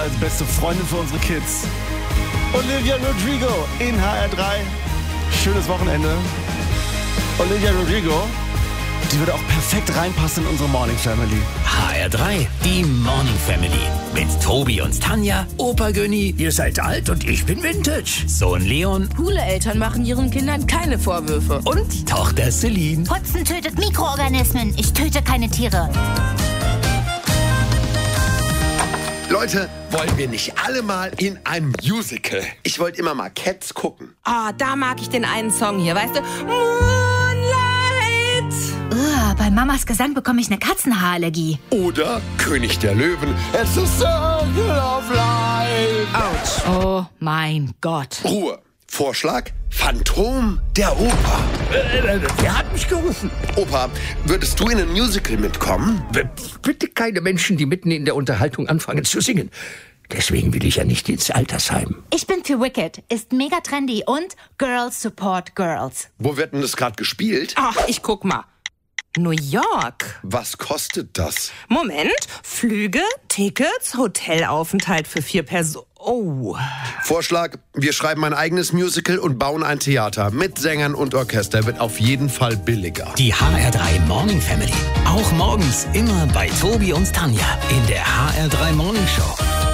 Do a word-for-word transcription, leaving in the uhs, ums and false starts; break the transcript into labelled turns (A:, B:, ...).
A: Als beste Freundin für unsere Kids. Olivia Rodrigo in H R drei. Schönes Wochenende. Olivia Rodrigo, die würde auch perfekt reinpassen in unsere Morning Family.
B: H R drei, die Morning Family. Mit Tobi und Tanja, Opa Günni, ihr seid alt und ich bin Vintage. Sohn Leon.
C: Coole Eltern machen ihren Kindern keine Vorwürfe.
B: Und Tochter Celine.
D: Putzen tötet Mikroorganismen. Ich töte keine Tiere.
E: Leute, wollen wir nicht alle mal in ein Musical? Ich wollte immer mal Cats gucken.
C: Ah, oh, da mag ich den einen Song hier, weißt du? Moonlight.
D: Uh, bei Mamas Gesang bekomme ich eine Katzenhaarallergie.
E: Oder König der Löwen. It's a circle of life.
C: Autsch. Oh mein Gott.
E: Ruhe. Vorschlag: Phantom der Oper.
B: Äh, wer hat mich gerufen?
E: Opa, würdest du in ein Musical mitkommen?
B: Bitte keine Menschen, die mitten in der Unterhaltung anfangen zu singen. Deswegen will ich ja nicht ins Altersheim.
D: Ich bin für Wicked. Ist mega trendy und Girls support Girls.
E: Wo wird denn das gerade gespielt?
C: Ach, ich guck mal. New York.
E: Was kostet das?
C: Moment. Flüge, Tickets, Hotelaufenthalt für vier Personen. Oh.
E: Vorschlag: Wir schreiben ein eigenes Musical und bauen ein Theater. Mit Sängern und Orchester wird auf jeden Fall billiger.
B: Die H R drei Morning Family. Auch morgens immer bei Tobi und Tanja in der H R drei Morning Show.